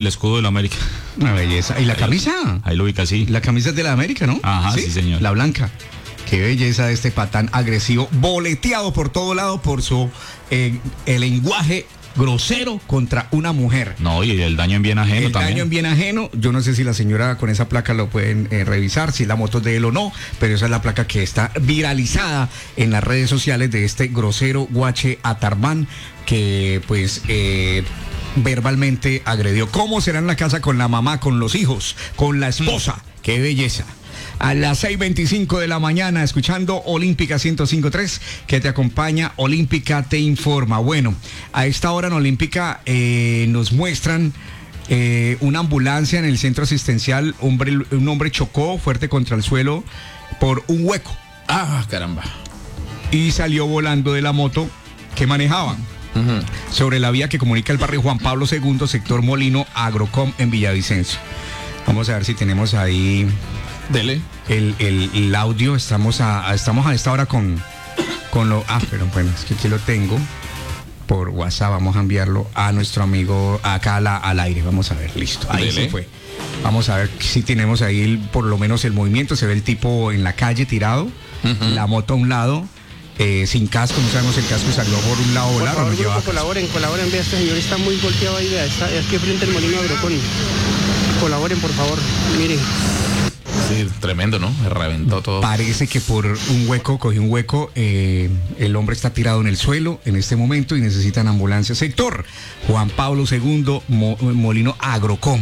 escudo de la América. Una belleza. ¿Y la camisa? Ahí lo ubica, sí. La camisa es de la América, ¿no? Ajá, sí, señor. La blanca. Qué belleza de este patán agresivo, boleteado por todo lado por su el lenguaje grosero contra una mujer. No, y el daño en bien ajeno el también. daño en bien ajeno, yo no sé si la señora con esa placa lo pueden revisar, si la moto es de él o no, pero esa es la placa que está viralizada en las redes sociales de este grosero Guache Atarmán que pues verbalmente agredió. ¿Cómo será en la casa con la mamá, con los hijos, con la esposa? ¡Qué belleza! A las 6:25 de la mañana, escuchando Olímpica 105.3, que te acompaña, Olímpica te informa. Bueno, a esta hora en Olímpica nos muestran una ambulancia en el centro asistencial. Un hombre chocó fuerte contra el suelo por un hueco. Ah, caramba. Y salió volando de la moto que manejaban. Sobre la vía que comunica el barrio Juan Pablo II, sector Molino Agrocom en Villavicencio. Vamos a ver si tenemos ahí... Dele. El audio, estamos a esta hora con lo... pero bueno, es que aquí lo tengo por WhatsApp, vamos a enviarlo a nuestro amigo acá al aire, vamos a ver, listo, ahí Dele. se fue. Vamos a ver si tenemos ahí por lo menos el movimiento, se ve el tipo en la calle tirado, la moto a un lado, sin casco, no sabemos si el casco salió por un lado Por volar o favor, no lleva. colaboren, vea, este señor está muy golpeado ahí, vea, está aquí frente al Molino Agrocón. Colaboren, por favor, miren. Sí, tremendo, ¿no? Reventó todo. Parece que por un hueco, cogió un hueco, el hombre está tirado en el suelo en este momento y necesitan ambulancia. Sector Juan Pablo II, Molino Agrocom.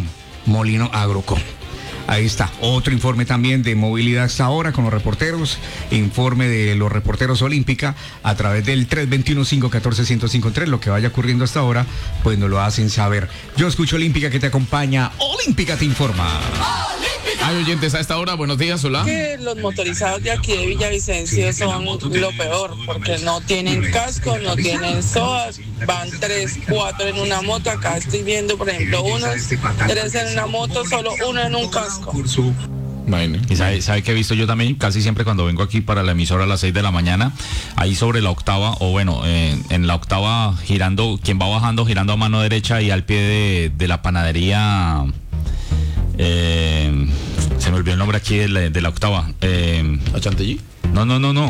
Ahí está, otro informe también de movilidad hasta ahora con los reporteros, informe de los reporteros Olímpica a través del 321-514-1053, lo que vaya ocurriendo hasta ahora, pues nos lo hacen saber. Yo escucho Olímpica que te acompaña, Olímpica te informa. Hay oyentes a esta hora, buenos días, hola. Que los motorizados de aquí de Villavicencio son lo peor, porque no tienen casco, no tienen SOAS, van 3, 4 en una moto. Acá estoy viendo, por ejemplo, unos 3 en una moto, solo uno en un casco. Bueno. Y sabe que he visto yo también, casi siempre cuando vengo aquí para la emisora a las 6 de la mañana, ahí sobre la octava, o bueno, en la octava girando, quien va bajando, girando a mano derecha y al pie de la panadería... se me olvidó el nombre aquí de la octava. ¿A Chantilly? No.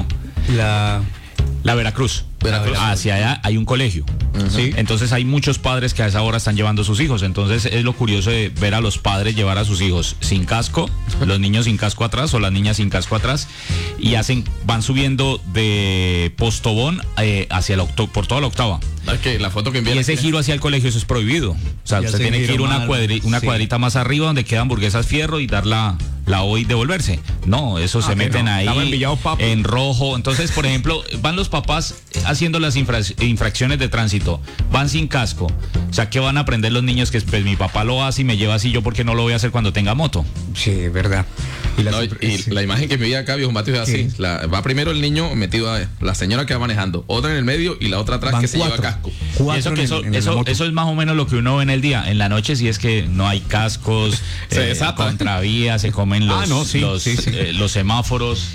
La Veracruz. Veracruz. Hacia allá hay un colegio. ¿Sí? Entonces hay muchos padres que a esa hora están llevando a sus hijos. Entonces es lo curioso de ver a los padres llevar a sus hijos sin casco, los niños sin casco atrás o las niñas sin casco atrás, y van subiendo de Postobón hacia por toda la octava. Que la foto que envían Y ese aquí. giro hacia el colegio, eso es prohibido. O sea, Ya usted se tiene que ir una sí. cuadrita más arriba donde quedan hamburguesas fierro y dar la O y devolverse. No, eso se meten no. ahí Estaba envillado, papi. en rojo. Entonces, por ejemplo, van los papás haciendo las infracciones de tránsito, van sin casco. O sea, ¿qué van a aprender los niños? Que pues mi papá lo hace y me lleva así, yo porque no lo voy a hacer cuando tenga moto. Sí, es verdad. La imagen que me vi acá, viejo Mateo, es así. Sí. Va primero el niño metido a la señora que va manejando, otra en el medio y la otra atrás Van que se lleva 4. casco. Y eso es más o menos lo que uno ve en el día. En la noche sí es que no hay cascos, Se desata. contravías, se comen los semáforos.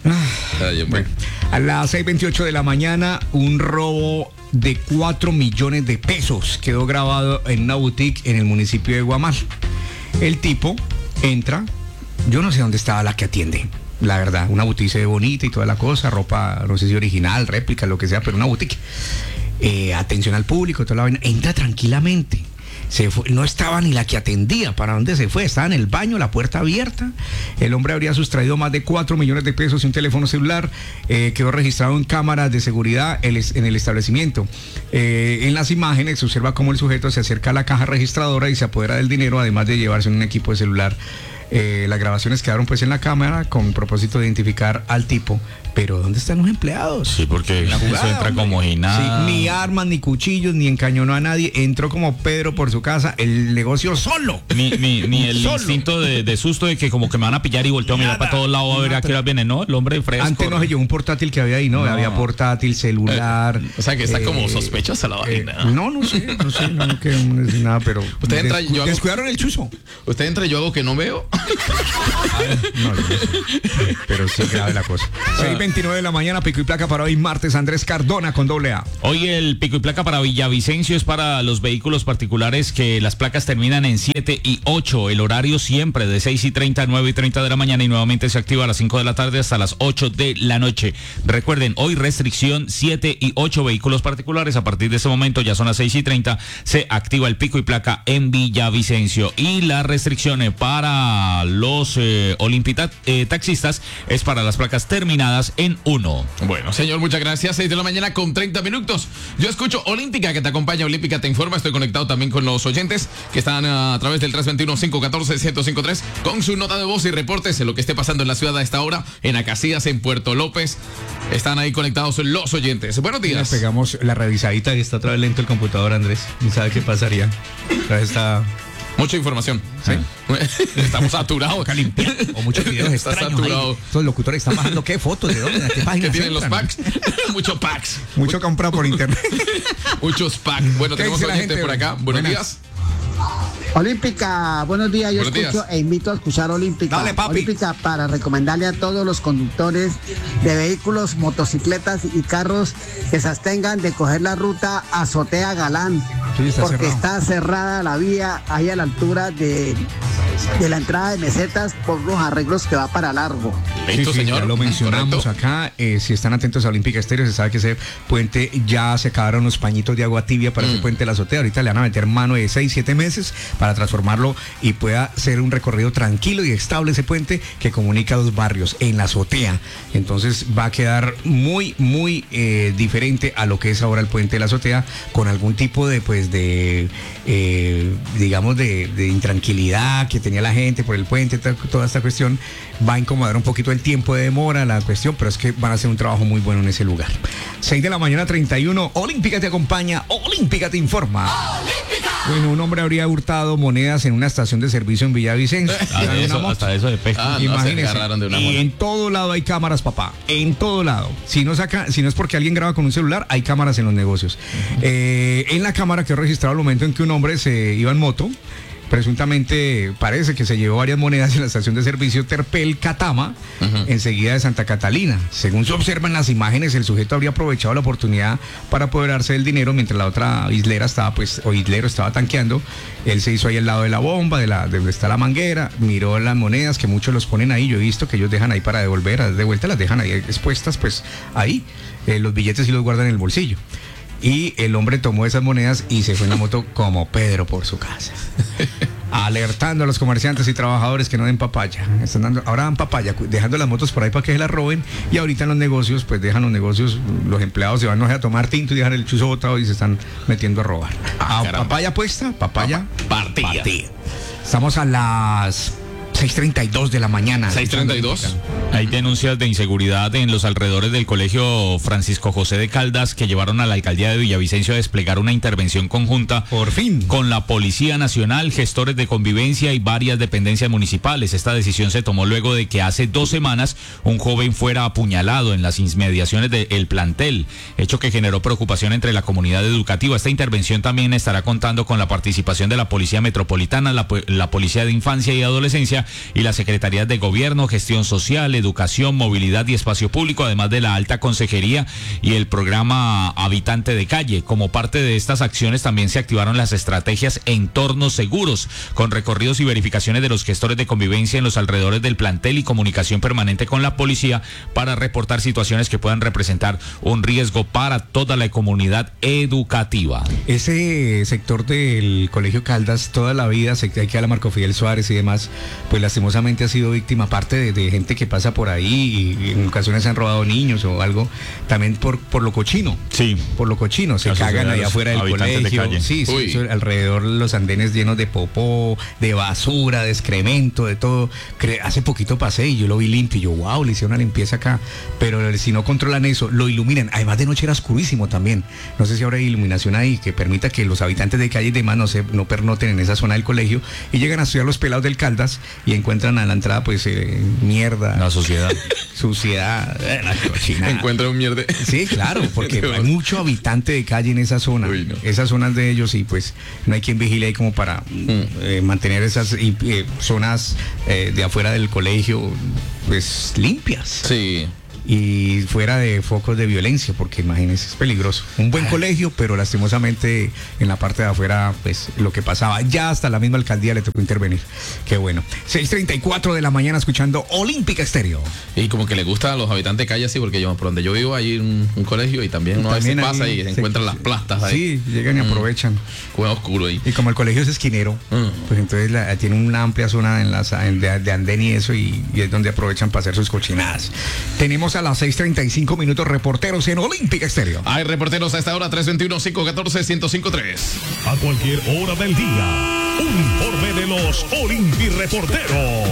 Bueno, a las 6:28 de la mañana, un robo de 4 millones de pesos quedó grabado en una boutique en el municipio de Guamal. El tipo entra, yo no sé dónde estaba la que atiende, la verdad, una boutique se ve bonita y toda la cosa, ropa, no sé si original, réplica, lo que sea, pero una boutique. Atención al público, toda la vaina, entra tranquilamente. Se fue, no estaba ni la que atendía. ¿Para dónde se fue? Estaba en el baño, la puerta abierta. El hombre habría sustraído más de 4 millones de pesos y un teléfono celular. Quedó registrado en cámaras de seguridad en el establecimiento. En las imágenes se observa cómo el sujeto se acerca a la caja registradora y se apodera del dinero, además de llevarse un equipo de celular. Las grabaciones quedaron pues en la cámara con propósito de identificar al tipo. Pero ¿dónde están los empleados? Sí, porque La jugada, eso entra hombre. como y nada. Sí, ni armas, ni cuchillos, ni encañonó a nadie. Entró como Pedro por su casa, el negocio solo. Ni el Solo. instinto de susto de que como que me van a pillar y volteo a mirar para todos lados a ver a qué hora viene. No, el hombre fresco. Antes no se llevó un portátil que había ahí, ¿no? Había portátil, celular. O sea que está como sospechosa la vaina. No sé, no sé nada, pero Usted entra, yo hago- descuidaron el chuzo. Usted entra y yo hago que no veo No, pero sí grave la cosa. 6:29 de la mañana, pico y placa para hoy martes. Andrés Cardona con AA. Hoy el pico y placa para Villavicencio es para los vehículos particulares que las placas terminan en 7 y 8. El horario siempre de 6:30 a 9:30 de la mañana y nuevamente se activa a las 5 de la tarde hasta las 8 de la noche. Recuerden, hoy restricción 7 y 8 vehículos particulares. A partir de ese momento, ya son las 6:30, se activa el pico y placa en Villavicencio. Y la restricción para los taxistas es para las placas terminadas en 1. Bueno, señor, muchas gracias. 6 de la mañana con 30 minutos. Yo escucho Olímpica, que te acompaña. Olímpica te informa. Estoy conectado también con los oyentes que están a través del 321-514-1053 con su nota de voz y reportes de lo que esté pasando en la ciudad a esta hora, en Acacias, en Puerto López. Están ahí conectados los oyentes. Buenos días. Le pegamos la revisadita y está otra vez lento el computador, Andrés. ¿Y sabe qué pasaría? Otra vez está... Mucha información, ¿sí? Estamos saturados. O muchos videos está saturado. Ahí. Los locutores están bajando qué fotos, de dónde, de qué páginas. ¿Qué tienen los packs? Muchos packs. Mucho comprado por internet. Muchos packs. Bueno, tenemos oyentes por acá. Buenos días. Olímpica, buenos días. Yo escucho e invito a escuchar Olímpica. Dale, papi. Olímpica para recomendarle a todos los conductores de vehículos, motocicletas y carros que se abstengan de coger la ruta Azotea Galán, sí, porque está cerrada la vía ahí a la altura de la entrada de Mesetas por los arreglos que va para Largo. Listo, sí, señor. Ya lo mencionamos acá. Si están atentos a Olímpica Estéreo, se sabe que ese puente ya se acabaron los pañitos de agua tibia para ese puente de la azotea. Ahorita le van a meter mano de 6-7 meses para transformarlo y pueda ser un recorrido tranquilo y estable ese puente que comunica dos barrios en la azotea. Entonces va a quedar muy, muy diferente a lo que es ahora el puente de la azotea, con algún tipo de, pues, digamos, de intranquilidad que tenía la gente por el puente. Toda esta cuestión va a incomodar un poquito el tiempo de demora, la cuestión, pero es que van a hacer un trabajo muy bueno en ese lugar. 6 de la mañana, 31. Olímpica te acompaña, Olímpica te informa. ¡Olímpica! Bueno, un hombre habría hurtado monedas en una estación de servicio en Villavicencio. Hasta eso de pesca. Imagínense. Y en todo lado hay cámaras, papá. En todo lado. Si no es porque alguien graba con un celular, hay cámaras en los negocios. En la cámara quedó registrado el momento en que un hombre se iba en moto. Presuntamente parece que se llevó varias monedas en la estación de servicio Terpel Catama, enseguida de Santa Catalina. Según se observa en las imágenes, el sujeto habría aprovechado la oportunidad para apoderarse del dinero mientras la otra islero estaba tanqueando. Él se hizo ahí al lado de la bomba, de donde está la manguera, miró las monedas, que muchos los ponen ahí. Yo he visto que ellos dejan ahí para devolver, de vuelta las dejan ahí expuestas, pues ahí. Los billetes sí los guardan en el bolsillo. Y el hombre tomó esas monedas y se fue en la moto como Pedro por su casa, alertando a los comerciantes y trabajadores que no den papaya. Ahora dan papaya, dejando las motos por ahí para que se las roben, y ahorita en los negocios, pues dejan los negocios, los empleados se van a tomar tinto y dejan el chuzo botado y se están metiendo a robar. Papaya puesta, papaya partida. Estamos a las 6:32 de la mañana. 6:32. Hay denuncias de inseguridad en los alrededores del colegio Francisco José de Caldas que llevaron a la alcaldía de Villavicencio a desplegar una intervención conjunta. Por fin. Con la Policía Nacional, gestores de convivencia y varias dependencias municipales. Esta decisión se tomó luego de que hace 2 semanas un joven fuera apuñalado en las inmediaciones del plantel, hecho que generó preocupación entre la comunidad educativa. Esta intervención también estará contando con la participación de la Policía Metropolitana, la Policía de Infancia y Adolescencia y las Secretarías de Gobierno, Gestión Social, Educación, Movilidad y Espacio Público, además de la Alta Consejería y el programa Habitante de Calle. Como parte de estas acciones también se activaron las estrategias Entornos Seguros, con recorridos y verificaciones de los gestores de convivencia en los alrededores del plantel y comunicación permanente con la policía para reportar situaciones que puedan representar un riesgo para toda la comunidad educativa. Ese sector del Colegio Caldas, toda la vida, hay que a la Marco Fidel Suárez y demás, pues lastimosamente ha sido víctima, aparte de gente que pasa por ahí y en ocasiones se han robado niños o algo, también por lo cochino. Sí. Por lo cochino, se cagan allá afuera del colegio. De sí, alrededor los andenes llenos de popó, de basura, de excremento, de todo. Hace poquito pasé y yo lo vi limpio y yo, wow, le hicieron una limpieza acá. Pero si no controlan eso, lo iluminan. Además de noche era oscurísimo también. No sé si habrá iluminación ahí que permita que los habitantes de calle y demás no pernoten en esa zona del colegio y llegan a estudiar los pelados del Caldas y encuentran a la entrada pues mierda. La suciedad. Suciedad, la cochina. Encuentran un mierda. Sí, claro, porque hay mucho habitante de calle en esa zona. Uy, no. Esas zonas de ellos y pues no hay quien vigile ahí como para mantener esas zonas de afuera del colegio pues limpias. Sí. Y fuera de focos de violencia, porque imagínense, es peligroso. Un buen colegio, pero lastimosamente en la parte de afuera, pues lo que pasaba, ya hasta la misma alcaldía le tocó intervenir. Qué bueno. 6:34 de la mañana escuchando Olímpica Estéreo. Y como que le gusta a los habitantes de calle así, porque yo por donde yo vivo hay un colegio y también uno a veces pasa y se encuentran las plastas ahí. Sí, llegan y aprovechan. Cueva oscuro ahí. Y como el colegio es esquinero, pues entonces tiene una amplia zona de andén y eso, y es donde aprovechan para hacer sus cochinadas. Tenemos a las 6:35 minutos reporteros en Olímpica Estéreo. Hay reporteros a esta hora, 321-514-1053. A cualquier hora del día, un informe de los Olimpi Reporteros.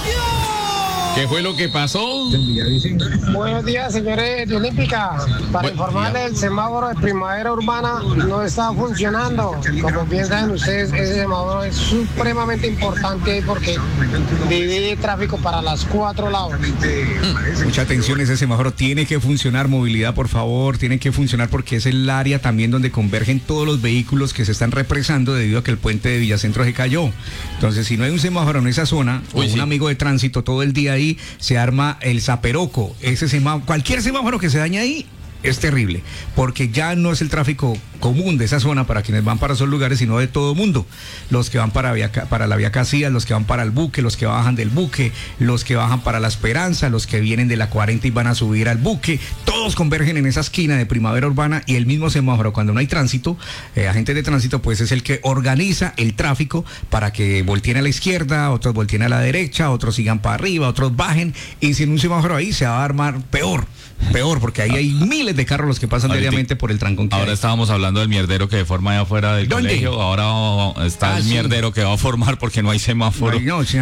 ¿Qué fue lo que pasó? Buenos días, señores de Olímpica. Para informarles, el semáforo de primavera urbana no está funcionando. Como bien saben ustedes, ese semáforo es supremamente importante porque divide tráfico para los 4 lados. Mucha atención, ese semáforo tiene que funcionar. Movilidad, por favor, tiene que funcionar porque es el área también donde convergen todos los vehículos que se están represando debido a que el puente de Villacentro se cayó. Entonces, si no hay un semáforo en esa zona, o un amigo de tránsito todo el día ahí, se arma el zaperoco. Ese semáforo, cualquier semáforo que se dañe ahí es terrible, porque ya no es el tráfico común de esa zona para quienes van para esos lugares, sino de todo mundo. Los que van para la Vía Casillas, los que van para el Buque, los que bajan del Buque, los que bajan para La Esperanza, los que vienen de la 40 y van a subir al Buque, todos convergen en esa esquina de primavera urbana, y el mismo semáforo, cuando no hay tránsito, agentes de tránsito, pues es el que organiza el tráfico para que volteen a la izquierda, otros volteen a la derecha, otros sigan para arriba, otros bajen, y sin un semáforo ahí se va a armar peor, porque ahí hay miles de carros los que pasan diariamente por el trancón que ahora hay. estábamos hablando del mierdero que forma allá afuera del colegio. Ahora está el mierdero que va a formar porque no hay semáforo.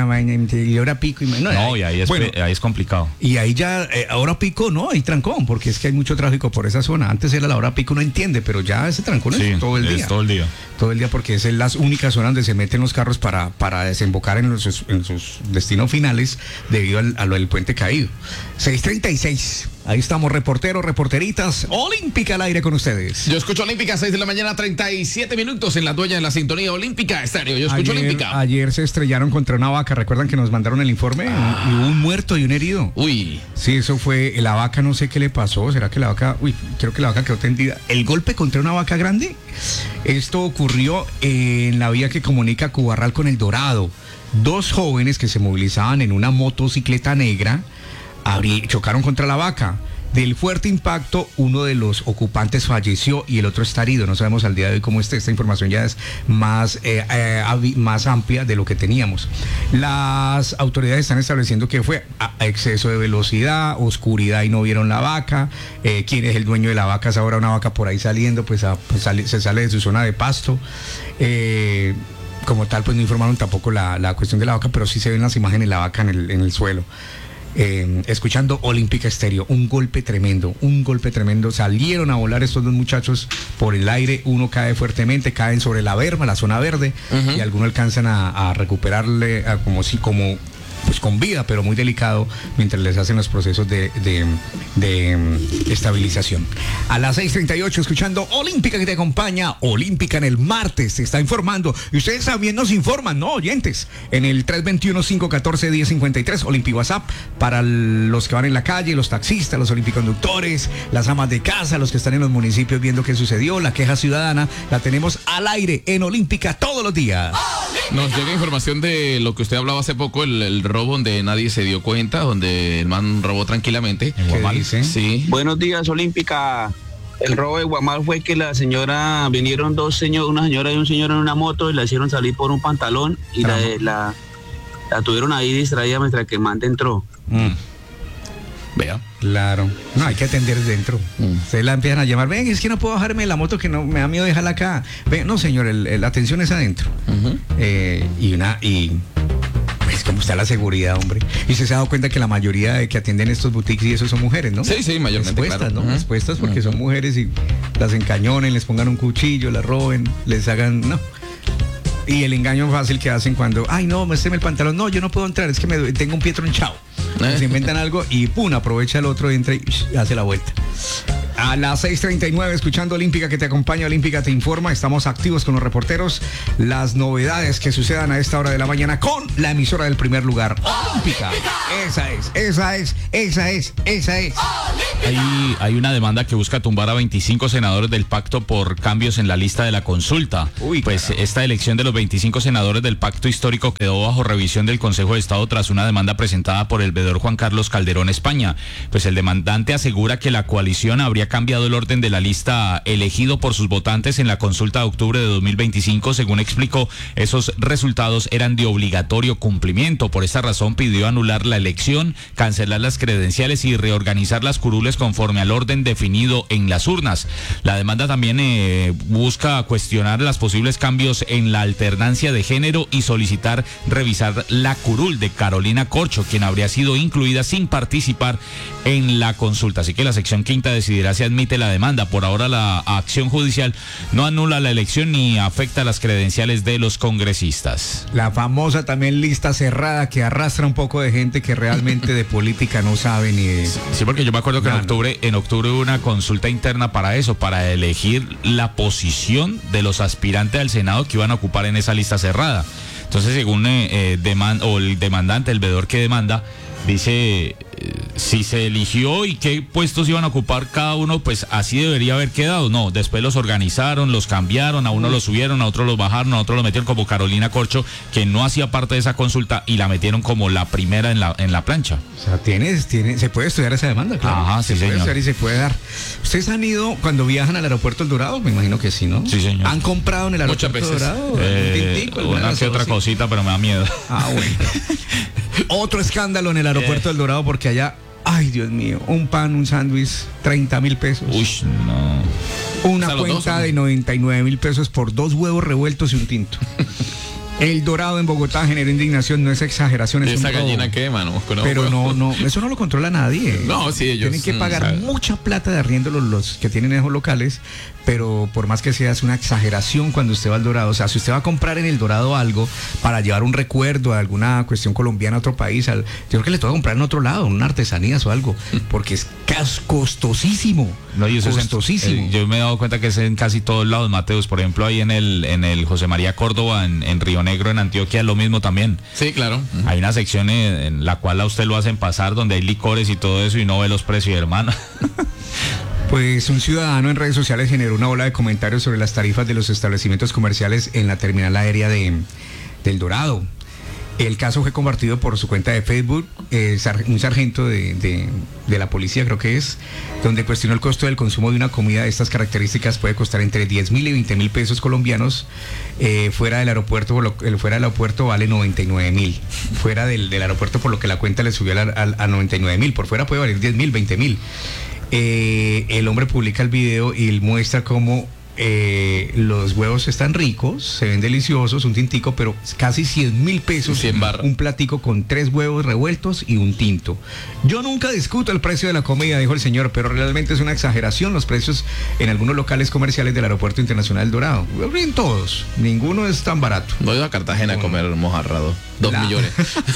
Y ahora pico. Y ahí es complicado. Y ahí ya, ahora pico, no, hay trancón, porque es que hay mucho tráfico por esa zona. Antes era la hora pico, no entiende, pero ya ese trancón es todo el día. Es todo el día. Todo el día, porque es las únicas zonas donde se meten los carros para desembocar en sus destinos finales debido a lo del puente caído. 6:36. Ahí estamos, reporteros, reporteritas. Olímpica al aire con ustedes. Yo escucho Olímpica, 6 de la mañana, 37 minutos en la dueña de la sintonía Olímpica Estéreo. Yo escucho Olímpica. Ayer se estrellaron contra una vaca. ¿Recuerdan que nos mandaron el informe? Y hubo un muerto y un herido. Uy. Sí, eso fue. La vaca, no sé qué le pasó. ¿Será que la vaca? Creo que la vaca quedó tendida. El golpe contra una vaca grande. Esto ocurrió en la vía que comunica Cubarral con El Dorado. 2 jóvenes que se movilizaban en una motocicleta negra chocaron contra la vaca. Del fuerte impacto, uno de los ocupantes falleció y el otro está herido. No sabemos al día de hoy cómo está. Esta información ya es más amplia de lo que teníamos. Las autoridades están estableciendo que fue a exceso de velocidad, oscuridad y no vieron la vaca. ¿Quién es el dueño de la vaca? Es ahora una vaca por ahí saliendo, se sale de su zona de pasto. Como tal, pues no informaron tampoco la cuestión de la vaca, pero sí se ven las imágenes de la vaca en el suelo. Escuchando Olímpica Estéreo, un golpe tremendo, salieron a volar estos 2 muchachos por el aire, uno cae fuertemente, caen sobre la berma, la zona verde, y algunos alcanzan a recuperarle pues con vida, pero muy delicado mientras les hacen los procesos de estabilización. A las 6:38 escuchando Olímpica que te acompaña, Olímpica en el martes, se está informando, y ustedes también nos informan, ¿no, oyentes? En el 321-514-1053, Olímpica WhatsApp, para los que van en la calle, los taxistas, los olimpiconductores, las amas de casa, los que están en los municipios viendo qué sucedió, la queja ciudadana, la tenemos al aire en Olímpica todos los días. Nos llega información de lo que usted hablaba hace poco, el robo donde nadie se dio cuenta, donde el man robó tranquilamente. ¿En Guamal? Sí. Buenos días, Olímpica. El robo de Guamal fue que vinieron una señora y un señor en una moto y la hicieron salir por un pantalón y la tuvieron ahí distraída mientras que el man entró. Vea. Claro. No, hay que atender dentro. Ustedes la empiezan a llamar, ven, es que no puedo bajarme de la moto, que no me da miedo dejarla acá. Ven, no, señor, la atención es adentro. Pues como está la seguridad, hombre. Y usted se ha dado cuenta que la mayoría de que atienden estos boutiques y eso son mujeres, ¿no? Sí, mayormente, expuestas, claro. ¿no? Expuestas porque son mujeres y las encañonen, les pongan un cuchillo, las roben, les hagan, no. Y el engaño fácil que hacen cuando, ay no, muéstreme el pantalón, no, yo no puedo entrar, es que tengo un pie tronchado. Se inventan algo y pum, aprovecha el otro, entra y hace la vuelta. A las 6:39, escuchando Olímpica que te acompaña, Olímpica te informa. Estamos activos con los reporteros. Las novedades que sucedan a esta hora de la mañana con la emisora del primer lugar, Olímpica. Esa es. Hay una demanda que busca tumbar a 25 senadores del pacto por cambios en la lista de la consulta. Pues caramba. Esta elección de los 25 senadores del pacto histórico quedó bajo revisión del Consejo de Estado tras una demanda presentada por el veedor Juan Carlos Calderón España. Pues el demandante asegura que la coalición habría cambiado el orden de la lista elegido por sus votantes en la consulta de octubre de 2025. Según explicó, esos resultados eran de obligatorio cumplimiento. Por esta razón pidió anular la elección, cancelar las credenciales y reorganizar las curules conforme al orden definido en las urnas. La demanda también busca cuestionar los posibles cambios en la alternancia de género y solicitar revisar la curul de Carolina Corcho, quien habría sido incluida sin participar en la consulta. Así que la sección quinta decidirá si admite la demanda. Por ahora la acción judicial no anula la elección ni afecta las credenciales de los congresistas. La famosa también lista cerrada que arrastra un poco de gente que realmente de política no sabe ni de... Sí, porque yo me acuerdo que en octubre hubo una consulta interna para eso, para elegir la posición de los aspirantes al Senado que iban a ocupar en esa lista cerrada. Entonces, según el demandante, el veedor que demanda, dice si se eligió y qué puestos iban a ocupar cada uno, pues así debería haber quedado. No, después los organizaron, los cambiaron, a uno los subieron, a otro los bajaron, a otro lo metieron como Carolina Corcho, que no hacía parte de esa consulta, y la metieron como la primera en la plancha. O sea, se puede estudiar esa demanda, claro. Ajá, sí, se puede señor. estudiar y se puede dar. ¿Ustedes han ido cuando viajan al aeropuerto El Dorado? Me imagino que sí, ¿no? Sí, señor. ¿Han comprado en el aeropuerto El Dorado? Una que otra cosita, pero me da miedo. Ah, bueno. Otro escándalo en el aeropuerto del Dorado, porque allá, ay Dios mío, un pan, un sándwich, 30,000 pesos. Uy, no. Una cuenta de 99,000 pesos por 2 huevos revueltos y un tinto. El Dorado en Bogotá generó indignación, no es exageración, es esa un robo. Gallina qué, mano. Pero no, eso no lo controla nadie. No, sí, ellos tienen que pagar mucha plata de arriendo los que tienen esos locales, pero por más que sea, es una exageración cuando usted va al Dorado. O sea, si usted va a comprar en el Dorado algo para llevar un recuerdo a alguna cuestión colombiana a otro país, yo creo que le toca comprar en otro lado, una artesanías o algo, porque es costosísimo. No, y eso costosísimo. Yo me he dado cuenta que es en casi todos lados, Mateus. Por ejemplo, ahí en el José María Córdoba, en Río Negro, en Antioquia, lo mismo también. Sí, claro. Hay una sección en la cual a usted lo hacen pasar, donde hay licores y todo eso, y no ve los precios, hermano. Pues un ciudadano en redes sociales generó una ola de comentarios sobre las tarifas de los establecimientos comerciales en la terminal aérea del Dorado. El caso fue compartido por su cuenta de Facebook, un sargento de la policía, creo que es, donde cuestionó el costo del consumo de una comida de estas características. Puede costar entre 10,000 y 20,000 pesos colombianos. Fuera del aeropuerto vale 99,000. Fuera del aeropuerto, por lo que la cuenta le subió a 99,000. Por fuera puede valer 10,000, 20,000. El hombre publica el video y muestra cómo los huevos están ricos, se ven deliciosos, un tintico, pero casi 100,000 pesos, 100 barras. Un platico con 3 huevos revueltos y un tinto. Yo nunca discuto el precio de la comida, dijo el señor, pero realmente es una exageración los precios en algunos locales comerciales del Aeropuerto Internacional del Dorado. En todos, ninguno es tan barato. No he ido a Cartagena a comer mojarrado. 2 millones.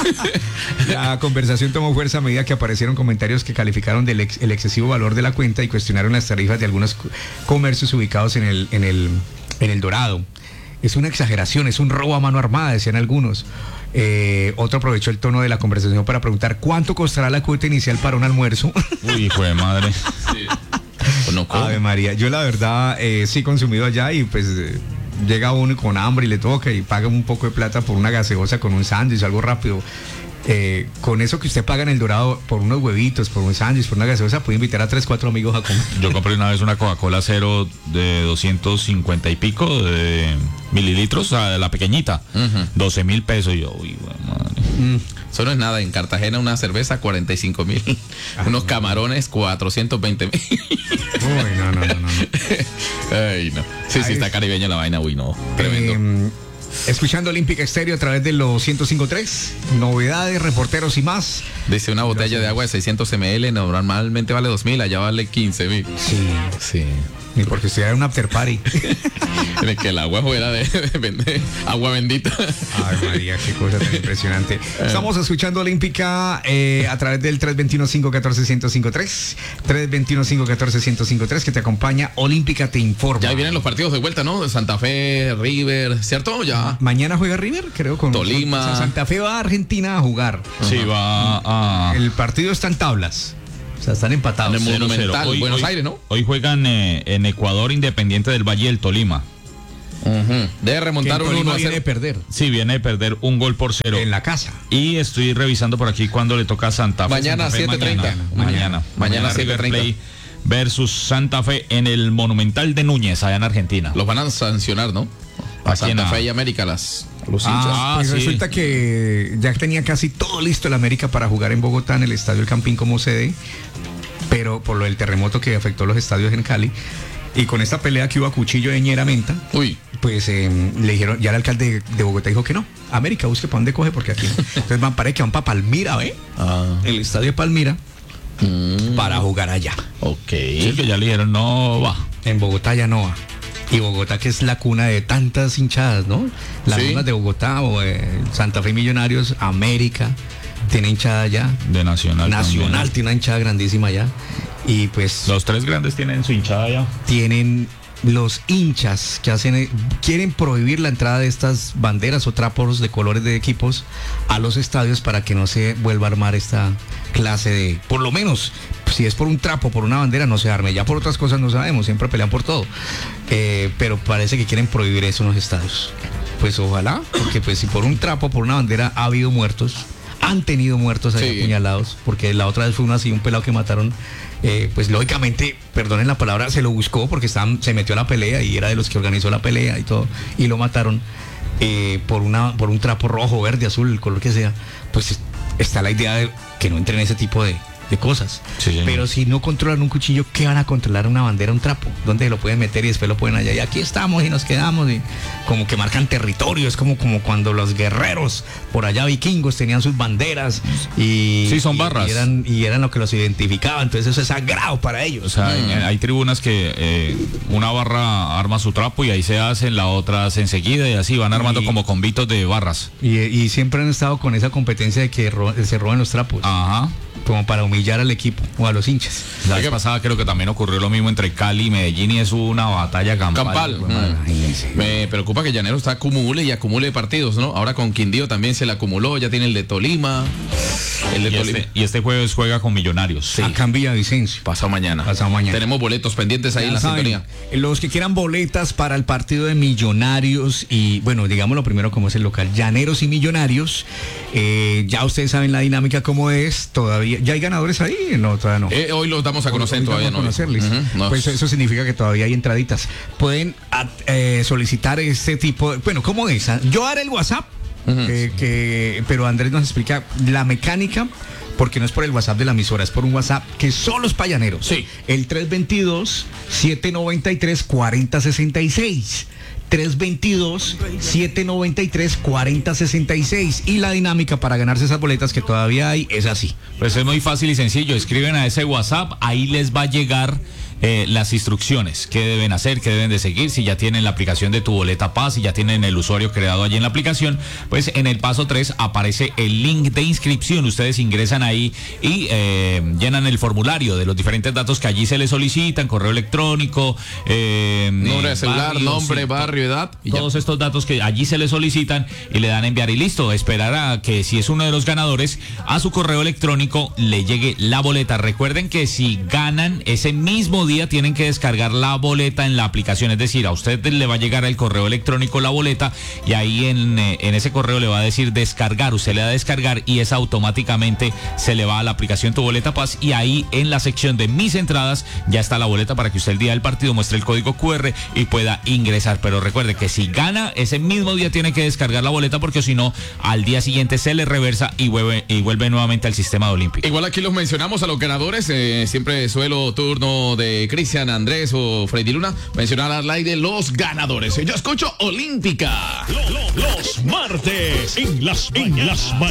La conversación tomó fuerza a medida que aparecieron comentarios que calificaron el excesivo valor de la cuenta y cuestionaron las tarifas de algunos comercios ubicados en el Dorado. Es una exageración, es un robo a mano armada, decían algunos. Otro aprovechó el tono de la conversación para preguntar cuánto costará la cuota inicial para un almuerzo. Uy, hijo de madre. Sí. Pues no, Ave María, yo la verdad sí he consumido allá y pues llega uno con hambre y le toca y paga un poco de plata por una gaseosa con un sándwich, algo rápido. Con eso que usted paga en el Dorado por unos huevitos, por un sándwich, por una gaseosa, puede invitar a 3, 4 amigos a comer. Yo compré una vez una Coca-Cola cero de 250 y pico de mililitros, o sea, la pequeñita, 12,000 pesos. Y yo, uy, madre. Eso no es nada. En Cartagena una cerveza 45,000, unos camarones 420,000. Uy, no. Ay, no. Sí, está caribeña la vaina, uy, no. Tremendo. Escuchando Olímpica Estéreo a través de los 105.3. Novedades, reporteros y más. Dice una botella de agua de 600 ml, normalmente vale 2.000, allá vale 15.000. Sí. Ni porque estuviera en un after party. De que el agua fuera de agua bendita. Ay, María, qué cosa tan impresionante. Estamos escuchando Olímpica a través del 321-514-1053. 321-514-1053 que te acompaña. Olímpica te informa. Ya vienen los partidos de vuelta, ¿no? De Santa Fe, River, ¿cierto? Ya. Mañana juega River, creo, con Tolima. Santa Fe va a Argentina a jugar. Sí, va a... El partido está en tablas. O sea, están empatados. En el Monumental, hoy, Buenos Aires, ¿no? Hoy juegan en Ecuador, Independiente del Valle del Tolima. Debe remontar un 1-0. Viene de perder. Sí, viene de perder 1-0 en la casa. Y estoy revisando por aquí cuando le toca a Santa Fe. Mañana 7:30. Mañana River Plate versus Santa Fe en el Monumental de Núñez, allá en Argentina. Los van a sancionar, ¿no? A Santa Fe y América, los hinchas. Pues sí. Resulta que ya tenía casi todo listo el América para jugar en Bogotá, en el Estadio El Campín como sede, pero por lo del terremoto que afectó los estadios en Cali, y con esta pelea que hubo a cuchillo de Ñera Menta, pues le dijeron, ya el alcalde de Bogotá dijo que no, América busque para dónde coge, porque aquí no. Entonces parece que van para Palmira, el estadio de Palmira, para jugar allá. Sí, que ya le dijeron no va. En Bogotá ya no va. Y Bogotá, que es la cuna de tantas hinchadas, ¿no? Las mismas de Bogotá, o Santa Fe Millonarios, América, tiene hinchada allá. De Nacional. Nacional tiene una hinchada grandísima allá. Y pues... Los tres grandes tienen su hinchada allá. Tienen los hinchas que quieren prohibir la entrada de estas banderas o trapos de colores de equipos a los estadios para que no se vuelva a armar esta clase de... Por lo menos, si es por un trapo, por una bandera, no se arme. Ya por otras cosas no sabemos, siempre pelean por todo. Pero parece que quieren prohibir eso en los estadios. Pues ojalá, porque pues si por un trapo, por una bandera ha habido muertos, han tenido muertos ahí apuñalados, porque la otra vez fue un pelado que mataron, pues lógicamente, perdonen la palabra, se lo buscó porque se metió a la pelea y era de los que organizó la pelea y todo, y lo mataron por un trapo rojo, verde, azul, el color que sea. Pues está la idea de que no entren ese tipo de cosas. Pero si no controlan un cuchillo, ¿qué van a controlar? Una bandera, un trapo, ¿dónde lo pueden meter y después lo pueden allá? Y aquí estamos y nos quedamos, y como que marcan territorio. Es como cuando los guerreros por allá vikingos tenían sus banderas y son barras y eran lo que los identificaba. Entonces eso es sagrado para ellos. O sea, hay tribunas que una barra arma su trapo y ahí se hacen, la otra hace enseguida, y así van armando como convitos de barras. Y siempre han estado con esa competencia de que se roben los trapos. Ajá. Como para humillar al equipo o a los hinchas. La vez pasada creo que también ocurrió lo mismo entre Cali y Medellín, y es una batalla campal. Me preocupa que Llanero está acumule y acumule partidos, ¿no? Ahora con Quindío también se le acumuló, ya tiene el de Tolima. Y este jueves juega con Millonarios. Acá en Villavicencio. Pasado mañana. Tenemos boletos pendientes ahí en la sintonía. Los que quieran boletas para el partido de Millonarios y, bueno, digámoslo primero como es el local, Llaneros y Millonarios, ya ustedes saben la dinámica cómo es. Todavía, ¿ya hay ganadores ahí? No, todavía no. Hoy los damos a conocer, todavía no. Pues eso significa que todavía hay entraditas. Pueden solicitar este tipo de... Bueno, ¿cómo es? Yo haré el WhatsApp, pero Andrés nos explica la mecánica, porque no es por el WhatsApp de la emisora, es por un WhatsApp que solo es para Llaneros. Sí. El 322-793-4066. 322-793-4066. Y la dinámica para ganarse esas boletas que todavía hay es así. Pues es muy fácil y sencillo. Escriben a ese WhatsApp, ahí les va a llegar las instrucciones, qué deben hacer, qué deben de seguir. Si ya tienen la aplicación de Tu Boleta Paz, si ya tienen el usuario creado allí en la aplicación, pues en el paso 3 aparece el link de inscripción. Ustedes ingresan ahí y llenan el formulario de los diferentes datos que allí se les solicitan: correo electrónico, número de celular, nombre, barrio, edad, y todos estos datos que allí se les solicitan, y le dan a enviar, y listo. Esperar a que, si es uno de los ganadores, a su correo electrónico le llegue la boleta. Recuerden que si ganan ese mismo día tienen que descargar la boleta en la aplicación, es decir, a usted le va a llegar al correo electrónico la boleta, y ahí en ese correo le va a decir descargar. Usted le da a descargar y esa automáticamente se le va a la aplicación Tu Boleta Paz, y ahí en la sección de mis entradas ya está la boleta para que usted el día del partido muestre el código QR y pueda ingresar. Pero recuerde que si gana ese mismo día tiene que descargar la boleta, porque si no, al día siguiente se le reversa y vuelve nuevamente al sistema de Olímpico. Igual aquí los mencionamos a los ganadores, siempre suelo turno de Cristian, Andrés o Freddy Luna, mencionar al aire los ganadores. Yo escucho Olímpica. Los martes en las mañanas.